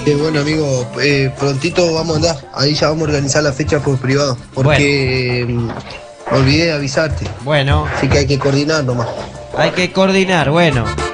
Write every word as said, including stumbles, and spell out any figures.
Eh, bueno, amigo, eh, prontito vamos a andar. Ahí ya vamos a organizar la fecha por privado. Porque bueno. eh, olvidé de avisarte. Bueno. Así que hay que coordinar nomás. Hay que coordinar, bueno.